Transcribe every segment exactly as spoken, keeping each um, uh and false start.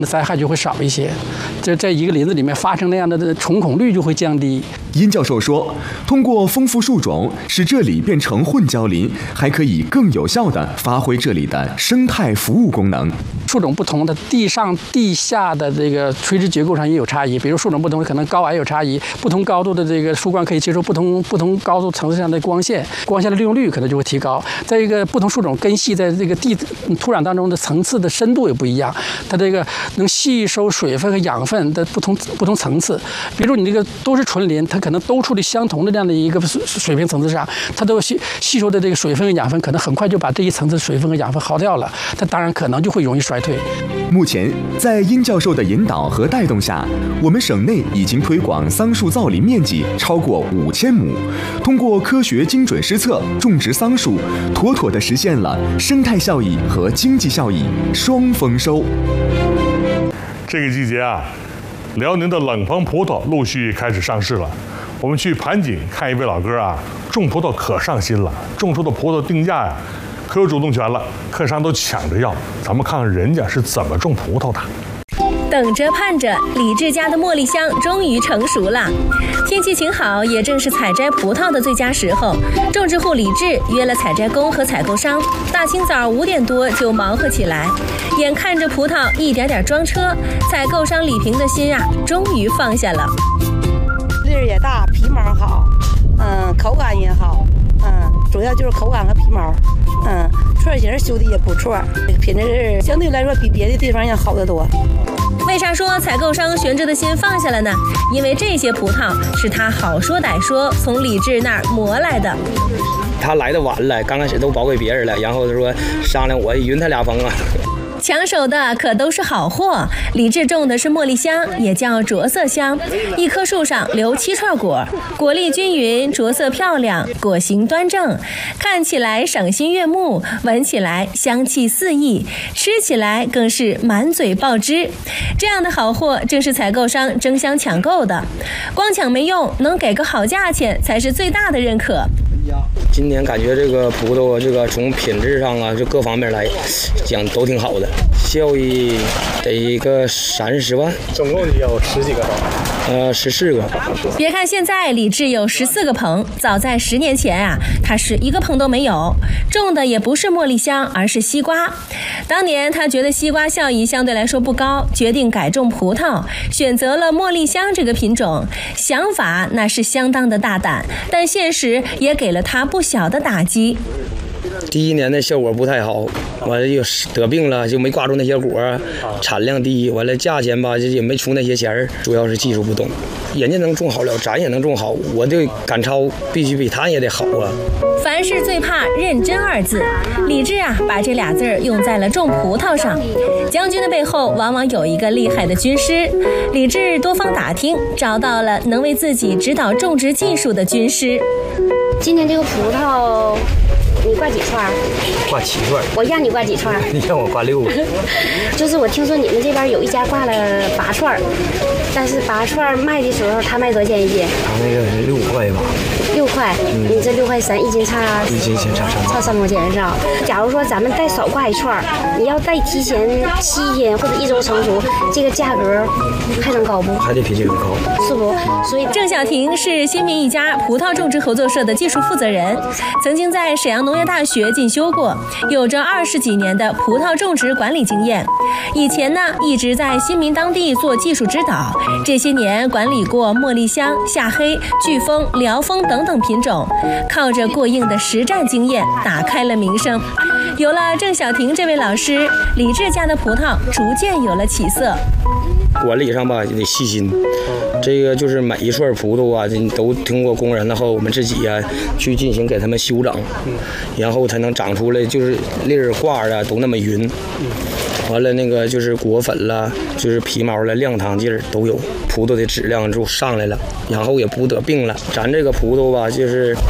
灾害就会少一些，这在一个林子里面发生那样的虫孔率就会降低。 殷教授说，通过丰富树种，使这里变成混交林，还可以更有效地发挥这里的生态服务功能。 树种不同的地上地下的这个垂直结构上也有差异，比如树种不同，可能高矮有差异，不同高度的这个树冠可以接受不同不同高度层次上的光线，光线的利用率可能就会提高。再一个，不同树种根系在这个地土壤当中的层次的深度也不一样，它这个能吸收水分和养分的不同不同层次。比如你这个都是纯林，它可能都处理相同的这样的一个水平层次上，它都吸吸收的这个水分和养分可能很快就把这一层次水分和养分耗掉了，它当然可能就会容易衰退。 目前，在殷教授的引导和带动下，我们省内已经推广桑树造林面积超过五千亩，通过科学精准施测种植桑树，妥妥地实现了生态效益和经济效益双丰收。 这个季节啊，辽宁的冷棚葡萄陆续开始上市了。我们去盘锦看一位老哥啊，种葡萄可上心了，种出的葡萄定价呀，可有主动权了，客商都抢着要。咱们看看人家是怎么种葡萄的。 等着盼着，李志家的茉莉香终于成熟了。天气晴好，也正是采摘葡萄的最佳时候。种植户李志约了采摘工和采购商，大清早五点多就忙活起来。眼看着葡萄一点点装车，采购商李平的心啊，终于放下了。 粒儿也大，皮毛好，嗯，口感也好，嗯，主要就是口感和皮毛，嗯，串型修的也不错，这个品质相对来说比别的地方要好得多。 为啥说采购商悬着的心放下了呢？因为这些葡萄是他好说歹说从李志那儿磨来的。 他来的晚了，刚开始都包给别人了，然后他说商量我匀他俩棚啊。 抢手的可都是好货。李志种的是茉莉香，也叫着色香，一棵树上留七串果，果粒均匀，着色漂亮，果形端正，看起来赏心悦目，闻起来香气四溢，吃起来更是满嘴爆汁。这样的好货正是采购商争相抢购的，光抢没用，能给个好价钱才是最大的认可。 今年感觉这个葡萄啊，这个从品质上啊，就各方面来讲都挺好的，效益得一个三十万。 总共有十几个棚， 呃，十四个。 别看现在李志有十四个棚，早在十年前啊，他是一个棚都没有，种的也不是茉莉香，而是西瓜。当年他觉得西瓜效益相对来说不高，决定改种葡萄，选择了茉莉香这个品种。想法那是相当的大胆，但现实也给了他不小的打击。 第一年的效果不太好，完了又得病了，就没挂住那些果，产量低，完了价钱吧也没出那些钱儿，主要是技术不懂。人家能种好了，咱也能种好，我这赶超必须比他也得好啊。 凡事最怕认真二字，李志啊把这俩字儿用在了种葡萄上。将军的背后往往有一个厉害的军师，李志多方打听，找到了能为自己指导种植技术的军师。 今年这个葡萄你挂几串？ 挂七串。 我让你挂几串？ 你让我挂六个。 就是我听说你们这边有一家挂了八串，但是八串卖的时候他卖多少钱一斤？ 他那个六块吧。 六块，嗯、你这六块三，一斤差一斤先差三差三毛钱是吧？假如说咱们再少挂一串，你要再提前七天或者一周成熟，这个价格还能高不？ 还得比这个高， 是不？所以郑小婷是新民一家葡萄种植合作社的技术负责人，曾经在沈阳农业大学进修过，有着二十几年的葡萄种植管理经验。以前呢，一直在新民当地做技术指导，这些年管理过茉莉香、夏黑、飓风、辽丰等等品种，靠着过硬的实战经验打开了名声。有了郑小婷这位老师，李志家的葡萄逐渐有了起色。 管理上吧也得细心，这个就是每一串葡萄啊，都通过工人然后我们自己啊去进行给他们修整，然后才能长出来，就是粒儿挂啊都那么匀。完了那个就是果粉啦，就是皮毛了，亮堂劲儿都有，葡萄的质量就上来了，然后也不得病了。咱这个葡萄吧，就是从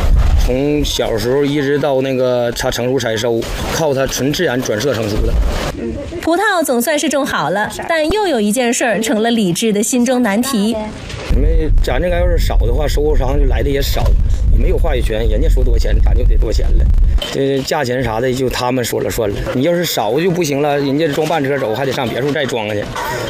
从小时候一直到那个它成熟采收，靠它纯自然转色成熟的。 葡萄总算是种好了，但又有一件事儿成了李志的心中难题。 因为咱这个要是少的话，收购商就来的也少，也没有话语权，人家说多钱咱就得多钱了。这价钱啥的就他们说了算了。你要是少就不行了，人家装半车走还得上别处再装去。